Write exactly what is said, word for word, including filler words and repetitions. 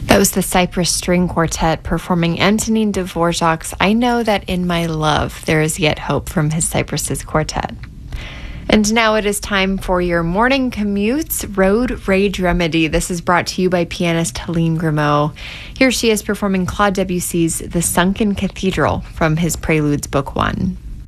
That was the Cypress String Quartet performing Antonin Dvorak's I Know That in My Love There Is Yet Hope from his Cypresses Quartet. And now it is time for your morning commutes road rage remedy. This is brought to you by pianist Helene Grimaud. Here she is performing Claude Debussy's The Sunken Cathedral from his Preludes Book One.